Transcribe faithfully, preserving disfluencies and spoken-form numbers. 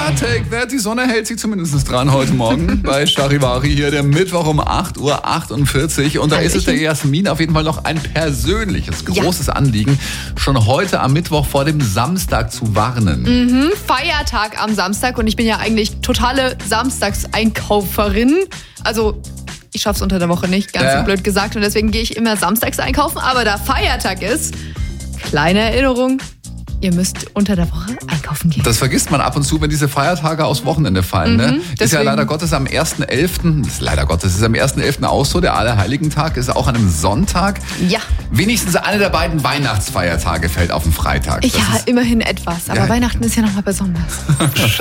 Ja, take that. Die Sonne hält sich zumindest dran heute Morgen bei Charivari hier, der Mittwoch um acht Uhr achtundvierzig. Und da ist es der Jasmin auf jeden Fall noch ein persönliches, großes ja. Anliegen, schon heute am Mittwoch vor dem Samstag zu warnen. Mhm, Feiertag am Samstag und ich bin ja eigentlich totale Samstagseinkauferin. Also ich schaff's unter der Woche nicht, ganz ja. so blöd gesagt. Und deswegen gehe ich immer samstags einkaufen. Aber da Feiertag ist, kleine Erinnerung, ihr müsst unter der Woche einkaufen gehen. Das vergisst man ab und zu, wenn diese Feiertage aufs Wochenende fallen. Mhm, ne? Ist ja leider Gottes am ersten elften Ist leider Gottes ist am ersten elften auch so. Der Allerheiligen-Tag ist auch an einem Sonntag. Ja. Wenigstens eine der beiden Weihnachtsfeiertage fällt auf den Freitag. Das ja, immerhin etwas. Aber ja. Weihnachten ist ja nochmal besonders.